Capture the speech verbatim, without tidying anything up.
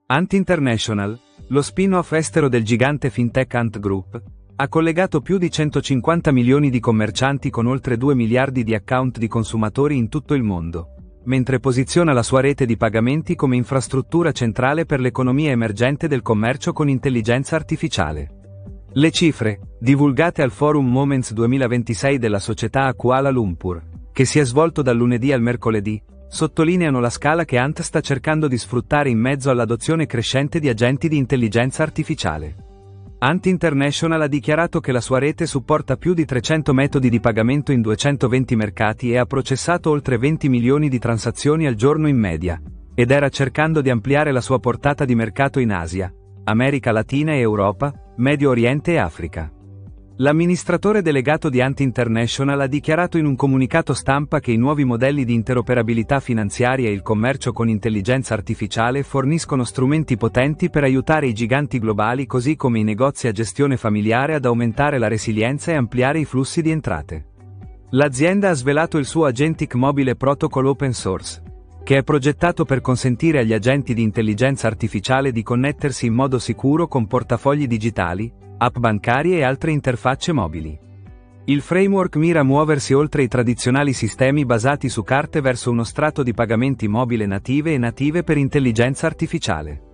Ant International, lo spin-off estero del gigante fintech Ant Group, ha collegato più di centocinquanta milioni di commercianti con oltre due miliardi di account di consumatori in tutto il mondo, mentre posiziona la sua rete di pagamenti come infrastruttura centrale per l'economia emergente del commercio con intelligenza artificiale. Le cifre, divulgate al Forum Moments duemilaventisei della società a Kuala Lumpur, che si è svolto dal lunedì al mercoledì, sottolineano la scala che Ant sta cercando di sfruttare in mezzo all'adozione crescente di agenti di intelligenza artificiale. Ant International ha dichiarato che la sua rete supporta più di trecento metodi di pagamento in duecentoventi mercati e ha processato oltre venti milioni di transazioni al giorno in media, ed era cercando di ampliare la sua portata di mercato in Asia, America Latina e Europa, Medio Oriente e Africa. L'amministratore delegato di Ant International ha dichiarato in un comunicato stampa che i nuovi modelli di interoperabilità finanziaria e il commercio con intelligenza artificiale forniscono strumenti potenti per aiutare i giganti globali così come i negozi a gestione familiare ad aumentare la resilienza e ampliare i flussi di entrate. L'azienda ha svelato il suo Agentic Mobile Protocol open source, che è progettato per consentire agli agenti di intelligenza artificiale di connettersi in modo sicuro con portafogli digitali, app bancarie e altre interfacce mobili. Il framework mira a muoversi oltre i tradizionali sistemi basati su carte verso uno strato di pagamenti mobile native e native per intelligenza artificiale.